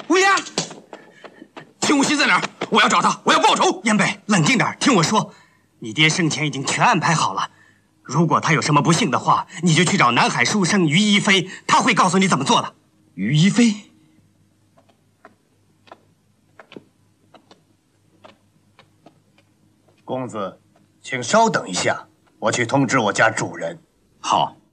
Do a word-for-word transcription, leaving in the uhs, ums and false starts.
乌鸦，秦无锡在哪儿？我要找他，我要报仇。 燕北，冷静点，听我说，你爹生前已经全安排好了。如果他有什么不幸的话，你就去找南海书生于一飞，他会告诉你怎么做的。 于一飞， 公子，请稍等一下，我去通知我家主人。 好。